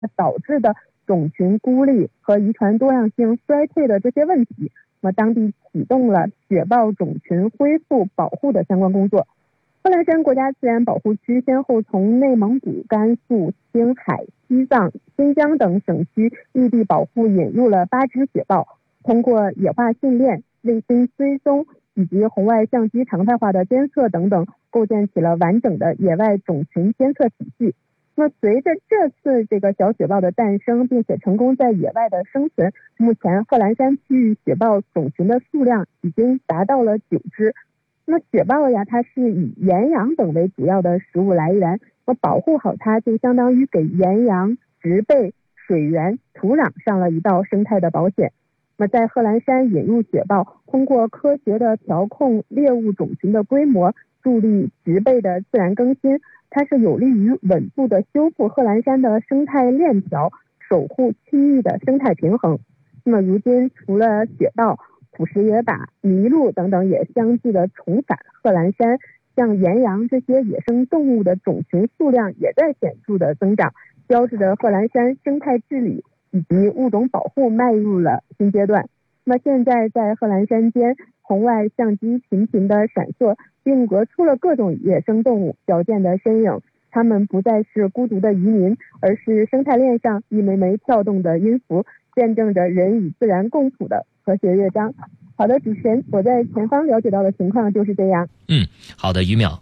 导致的种群孤立和遗传多样性衰退的这些问题，当地启动了雪豹种群恢复保护的相关工作。贺兰山国家自然保护区先后从内蒙古、甘肃、青海、西藏、新疆等省区异地保护引入了8只雪豹，通过野化训练、卫星追踪以及红外相机常态化的监测等等，构建起了完整的野外种群监测体系。随着这次这个小雪豹的诞生，并且成功在野外的生存，目前贺兰山区域雪豹种群的数量已经达到了9只。雪豹呀，它是以岩羊等为主要的食物来源，保护好它就相当于给岩羊、植被、水源、土壤上了一道生态的保险。在贺兰山引入雪豹，通过科学的调控猎物种群的规模，助力植被的自然更新，它是有利于稳步的修复贺兰山的生态链条，守护区域的生态平衡。如今除了雪豹、捕食野马、麋鹿等等也相继的重返贺兰山，像岩羊这些野生动物的种群数量也在显著的增长，标志着贺兰山生态治理以及物种保护迈入了新阶段。现在在贺兰山间，红外相机频频的闪烁，定格出了各种野生动物矫健的身影。它们不再是孤独的渔民，而是生态链上一枚枚跳动的音符，见证着人与自然共处的和谐乐章。好的，主持人，我在前方了解到的情况就是这样。 好的，于淼。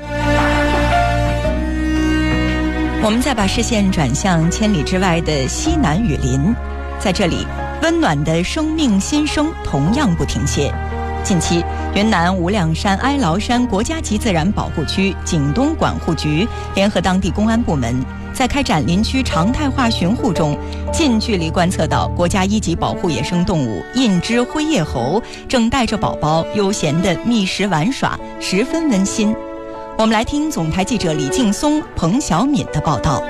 我们再把视线转向千里之外的西南雨林，在这里，温暖的生命新生同样不停歇。近期，云南无量山哀牢山国家级自然保护区景东管护局联合当地公安部门，在开展林区常态化巡护中，近距离观测到国家1级保护野生动物印支灰叶猴正带着宝宝悠闲地觅食玩耍，十分温馨。我们来听总台记者李劲松、彭小敏的报道。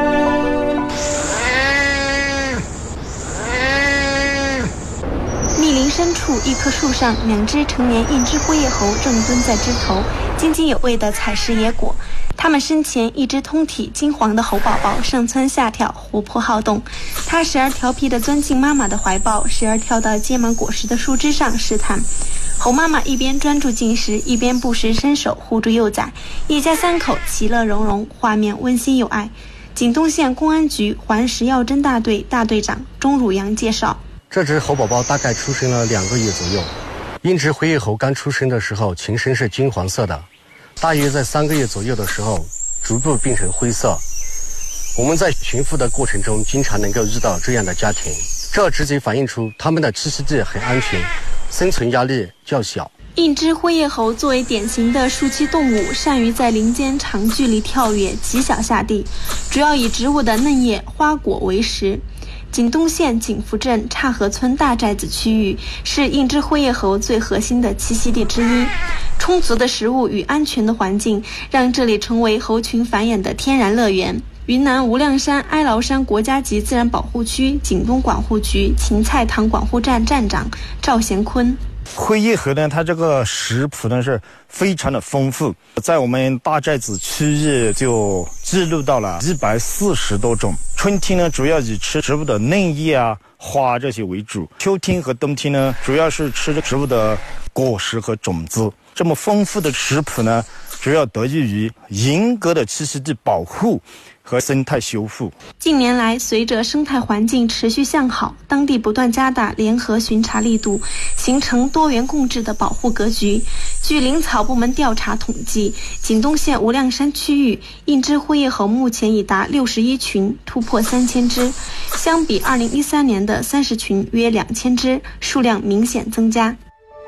密林深处，一棵树上，2只成年印支灰叶猴正蹲在枝头，津津有味地采食野果。它们身前一只通体金黄的猴宝宝上蹿下跳，活泼好动。它时而调皮地钻进妈妈的怀抱，时而跳到结满果实的树枝上试探。猴妈妈一边专注进食，一边不时伸手护住幼崽，一家3口其乐融融，画面温馨有爱。景东县公安局环食药侦大队大队长钟汝阳介绍， 这只猴宝宝大概出生了2个月左右，印支灰叶猴刚出生的时候全身是金黄色的，大约在3个月左右的时候逐步变成灰色。我们在巡抚的过程中经常能够遇到这样的家庭，这直接反映出他们的栖息地很安全，生存压力较小。 印支灰叶猴作为典型的树栖动物，善于在林间长距离跳跃，极小下地，主要以植物的嫩叶、花果为食。景东县景福镇岔河村大寨子区域是印支灰叶猴最核心的栖息地之一，充足的食物与安全的环境让这里成为猴群繁衍的天然乐园。云南无量山哀牢山国家级自然保护区景东管护局芹菜塘管护站站长赵贤坤， 灰叶猴呢，它这个食谱呢是非常的丰富，在我们大寨子区域就记录到了140多种。春天呢，主要以吃植物的嫩叶啊、花这些为主；秋天和冬天呢，主要是吃植物的果实和种子。这么丰富的食谱呢，主要得益于严格的栖息地保护和生态修复。 近年来，随着生态环境持续向好，当地不断加大联合巡查力度，形成多元共治的保护格局。据林草部门调查统计，景东县无量山区域印支灰叶猴目前已达61群，突破3000只，相比2013年的30群约2000只，数量明显增加。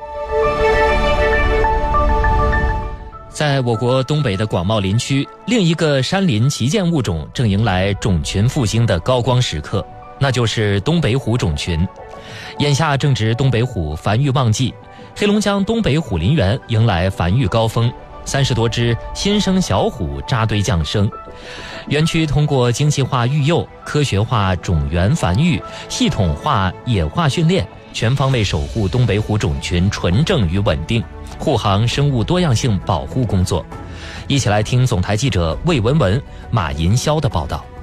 在我国东北的广袤林区，另一个山林旗舰物种正迎来种群复兴的高光时刻，那就是东北虎种群。眼下正值东北虎繁育旺季，黑龙江东北虎林园迎来繁育高峰，30多只新生小虎扎堆降生。园区通过精细化育幼、科学化种源繁育、系统化野化训练，全方位守护东北虎种群纯正与稳定，护航生物多样性保护工作。一起来听总台记者魏文文、马银霄的报道。